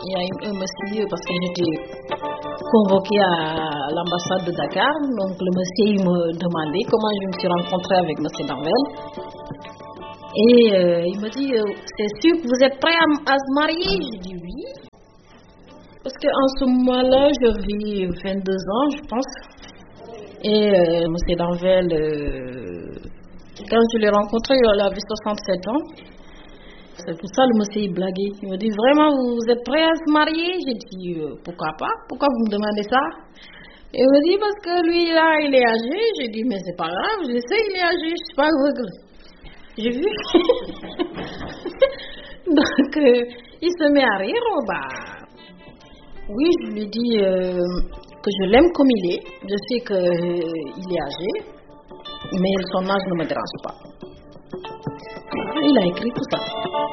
il y a un monsieur, parce que j'étais convoquée à l'ambassade de Dakar, donc le monsieur il me demandait comment je me suis rencontrée avec monsieur Danvel. Et il me dit, c'est sûr que vous êtes prêt à se marier? Je dis oui. Parce qu'en ce moment-là, j'avais 22 ans, je pense. Et monsieur Danvel, quand je l'ai rencontré, il avait 67 ans. C'est pour ça le monsieur il blaguait. Il me dit, vraiment, vous êtes prêt à se marier? J'ai dit, pourquoi pas? Pourquoi vous me demandez ça? Et il me dit, parce que lui, là, il est âgé. J'ai dit, mais c'est pas grave, je sais, il est âgé, je suis pas aveugle. J'ai vu. Donc, il se met à rire. Oui, je lui dis que je l'aime comme il est. Je sais qu'il est âgé, mais son âge ne me dérange pas. Il a écrit tout ça.